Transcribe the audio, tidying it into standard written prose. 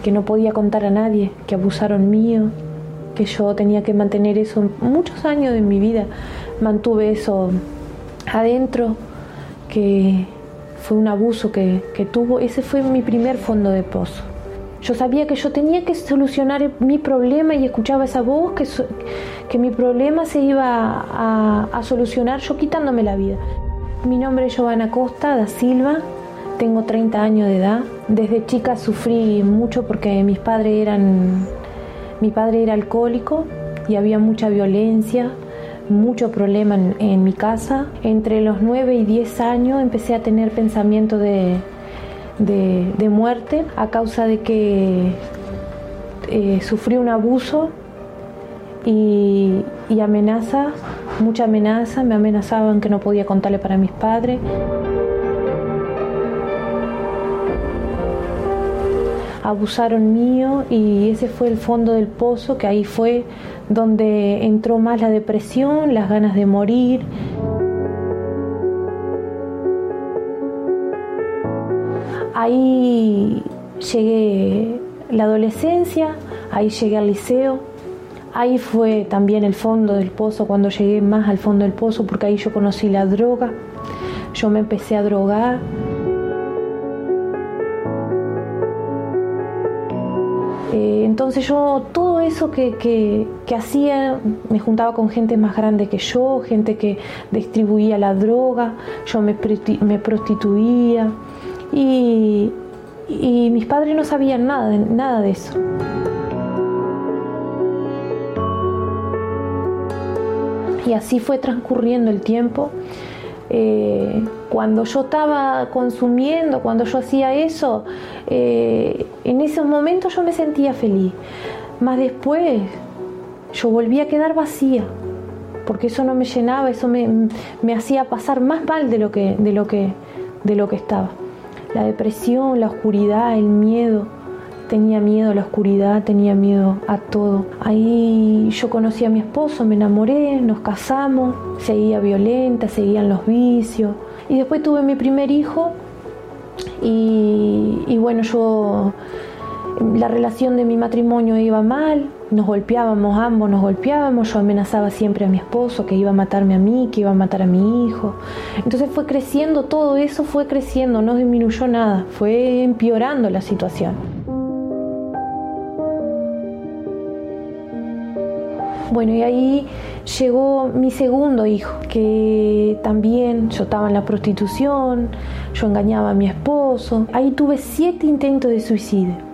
que no podía contar a nadie, que abusaron mío, que yo tenía que mantener eso. Muchos años de mi vida mantuve eso adentro, que fue un abuso que tuvo. Ese fue mi primer fondo de pozo. Yo sabía que yo tenía que solucionar mi problema y escuchaba esa voz que mi problema se iba a solucionar yo quitándome la vida. Mi nombre es Giovanna Costa da Silva, tengo 30 años de edad. Desde chica sufrí mucho porque mi padre era alcohólico y había mucha violencia, mucho problema en mi casa. Entre los 9 y 10 años empecé a tener pensamientos de muerte a causa de que sufrí un abuso y amenaza, mucha amenaza. Me amenazaban que no podía contarle para mis padres. Abusaron mío y ese fue el fondo del pozo, que ahí fue donde entró más la depresión, las ganas de morir. Ahí llegué la adolescencia, ahí llegué al liceo, ahí fue también el fondo del pozo, cuando llegué más al fondo del pozo, porque ahí yo conocí la droga, yo me empecé a drogar. Entonces yo todo eso que hacía, me juntaba con gente más grande que yo, gente que distribuía la droga, yo me prostituía. Y mis padres no sabían nada de eso. Y así fue transcurriendo el tiempo. Cuando yo estaba consumiendo, cuando yo hacía eso, en esos momentos yo me sentía feliz. Más después yo volvía a quedar vacía, porque eso no me llenaba, eso me hacía pasar más mal de lo que estaba. La depresión, la oscuridad, el miedo. Tenía miedo a la oscuridad, tenía miedo a todo. Ahí yo conocí a mi esposo, me enamoré, nos casamos, seguía violenta, seguían los vicios. Y después tuve mi primer hijo y bueno, la relación de mi matrimonio iba mal, nos golpeábamos, ambos nos golpeábamos, yo amenazaba siempre a mi esposo que iba a matarme a mí, que iba a matar a mi hijo. Entonces fue creciendo, todo eso fue creciendo, no disminuyó nada, fue empeorando la situación. Bueno, y ahí llegó mi segundo hijo, que también yo estaba en la prostitución, yo engañaba a mi esposo. Ahí tuve 7 intentos de suicidio.